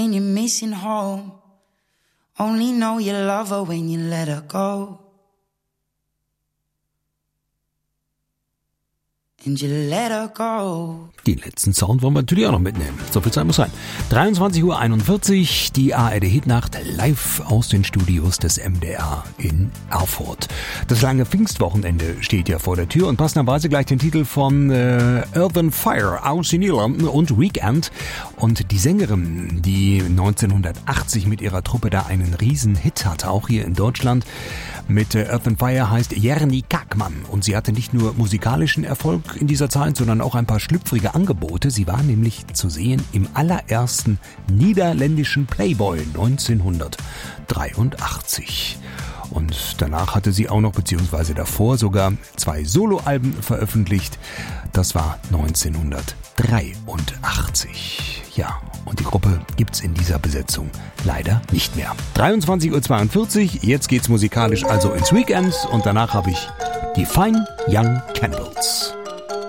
And you're missing home. Only know you love her when you let her go. And you let her go. Den letzten Sound wollen wir natürlich auch noch mitnehmen. So viel Zeit muss sein. 23:41 Uhr, die ARD-Hitnacht live aus den Studios des MDR in Erfurt. Das lange Pfingstwochenende steht ja vor der Tür und passenderweise gleich den Titel von Earth and Fire aus in Irland und Weekend. Und die Sängerin, die 1980 mit ihrer Truppe da einen riesen Hit hatte, auch hier in Deutschland, mit Earth and Fire heißt Jerni Kakman. Und sie hatte nicht nur musikalischen Erfolg in dieser Zeit, sondern auch ein paar schlüpfrige Angebote. Sie war nämlich zu sehen im allerersten niederländischen Playboy 1983. Und danach hatte sie auch noch, beziehungsweise davor sogar 2 Soloalben veröffentlicht. Das war 1983. Ja, und die Gruppe gibt's in dieser Besetzung leider nicht mehr. 23:42 Uhr, jetzt geht's musikalisch also ins Weekend und danach habe ich die Fine Young Cannibals.